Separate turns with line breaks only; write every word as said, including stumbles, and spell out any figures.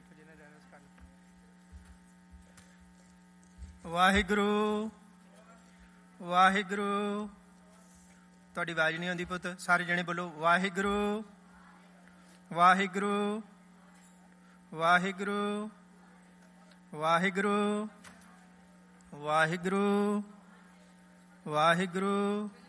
ਬੈਠੋ ਜਿਹਨੇ ਰਹਿਣਾ ਕਰ। ਵਾਹਿਗੁਰੂ ਵਾਹਿਗੁਰੂ। ਤੁਹਾਡੀ ਆਵਾਜ਼ ਨਹੀਂ ਆਉਂਦੀ ਪੁੱਤ, ਸਾਰੇ ਜਣੇ ਬੋਲੋ ਵਾਹਿਗੁਰੂ ਵਾਹਿਗੁਰੂ ਵਾਹਿਗੁਰੂ ਵਾਹਿਗੁਰੂ ਵਾਹਿਗੁਰੂ ਵਾਹਿਗੁਰੂ